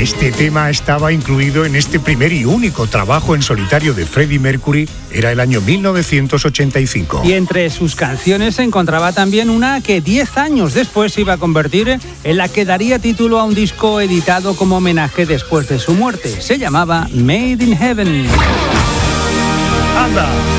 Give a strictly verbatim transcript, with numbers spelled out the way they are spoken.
Este tema estaba incluido en este primer y único trabajo en solitario de Freddie Mercury. Era el año mil novecientos ochenta y cinco. Y entre sus canciones se encontraba también una que diez años después se iba a convertir en la que daría título a un disco editado como homenaje después de su muerte. Se llamaba Made in Heaven. ¡Anda!